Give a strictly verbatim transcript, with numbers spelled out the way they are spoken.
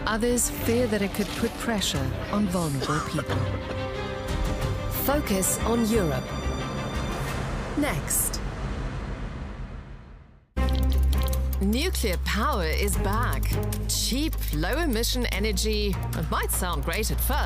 Others fear that it could put pressure on vulnerable people. Focus on Europe. Next. Nuclear power is back. Cheap, low-emission energy. It might sound great at first.